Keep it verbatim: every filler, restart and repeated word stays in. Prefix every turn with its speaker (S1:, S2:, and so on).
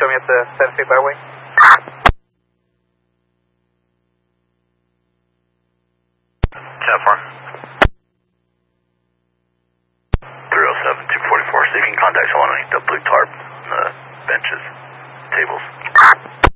S1: show me at the seven feet byway?
S2: ten four. three oh seven, two forty-four. So you can contact someone underneath the blue tarp, the benches, tables.